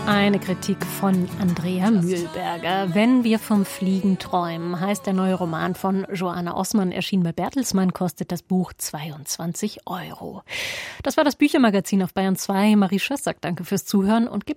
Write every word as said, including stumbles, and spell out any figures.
Eine Kritik von Andrea Mühlberger. Wenn wir vom Fliegen träumen, heißt der neue Roman von Joanna Osman, erschien bei Bertelsmann, kostet das Buch zweiundzwanzig Euro. Das war das Büchermagazin auf Bayern zwei. Marie Schöss sagt danke fürs Zuhören und gibt